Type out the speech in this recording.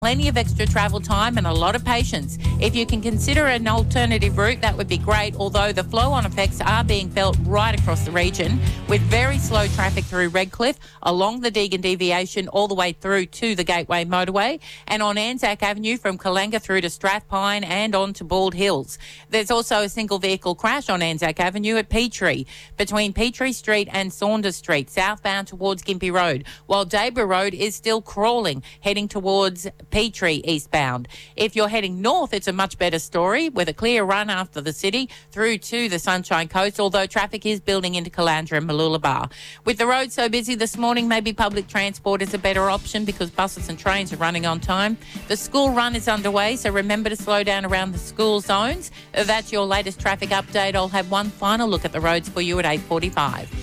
plenty of extra travel time and a lot of patience. If you can consider an alternative route, that would be great, although the flow-on effects are being felt right across the region, with very slow traffic through Redcliffe, along the Deagon Deviation, all the way through to the Gateway Motorway, and on Anzac Avenue from Kalanga through to Strathpine and on to Bald Hills. There's also a single vehicle crash on Anzac Avenue at Petrie, between Petrie Street and Saunders Street, southbound towards Gympie Road, while Debra Road is still crawling, heading towards Petrie eastbound. If you're heading north, it's a much better story, with a clear run after the city through to the Sunshine Coast, although traffic is building into Caloundra and Mooloolaba. With the road so busy this morning, maybe public transport is a better option because buses and trains are running on time. The school run is underway, so remember to slow down around the school zones. That's your latest traffic update. I'll have one final look at the roads for you at 8:45.